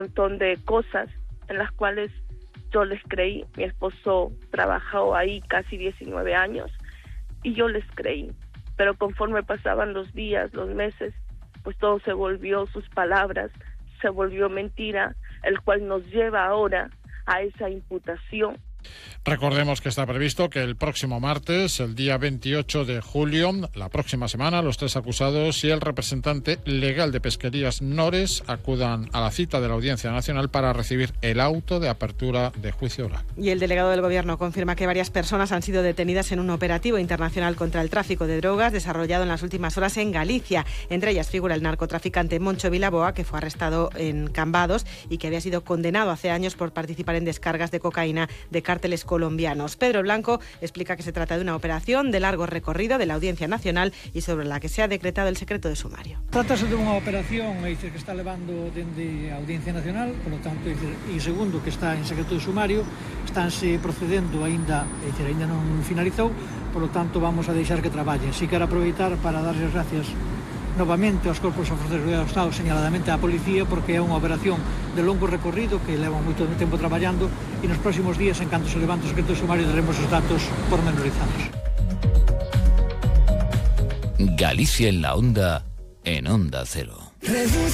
montón de cosas en las cuales yo les creí. Mi esposo trabajó ahí casi 19 años y yo les creí. Pero conforme pasaban los días, los meses, pues todo se volvió, sus palabras, se volvió mentira, el cual nos lleva ahora a esa imputación. Recordemos que está previsto que el próximo martes, el día 28 de julio, la próxima semana, los tres acusados y el representante legal de Pesquerías Nores acudan a la cita de la Audiencia Nacional para recibir el auto de apertura de juicio oral. Y el delegado del Gobierno confirma que varias personas han sido detenidas en un operativo internacional contra el tráfico de drogas desarrollado en las últimas horas en Galicia. Entre ellas figura el narcotraficante Moncho Vilaboa, que fue arrestado en Cambados y que había sido condenado hace años por participar en descargas de cocaína de cárteles colombianos. Pedro Blanco explica que se trata de una operación de largo recorrido de la Audiencia Nacional y sobre la que se ha decretado el secreto de sumario. Trátase de unha operación que está levando dende a Audiencia Nacional, polo tanto, e segundo que está en secreto de sumario, estánse procedendo aínda non finalizou, polo tanto vamos a deixar que traballen. Si quero aproveitar para darles gracias novamente aos corpos e forzas de seguridade do Estado, señaladamente á policía, porque é unha operación de longo recorrido que leva moito tempo traballando e nos próximos días, en canto se levante o secreto de sumario, daremos os datos pormenorizados. Galicia en la onda, en Onda Cero.